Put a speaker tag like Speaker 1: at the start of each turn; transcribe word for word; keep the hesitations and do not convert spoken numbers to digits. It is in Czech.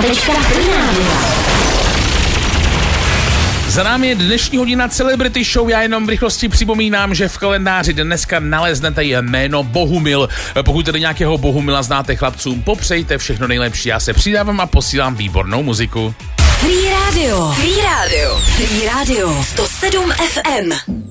Speaker 1: tečka Free Radio.
Speaker 2: Za námi je dnešní hodina Celebrity Show. Já jenom v rychlosti připomínám, že v kalendáři dneska naleznete jméno Bohumil. Pokud tedy nějakého Bohumila znáte, chlapcům, popřejte všechno nejlepší. Já se přidávám a posílám výbornou muziku.
Speaker 1: Free Radio. Free Radio. Free Radio. sto sedm F M.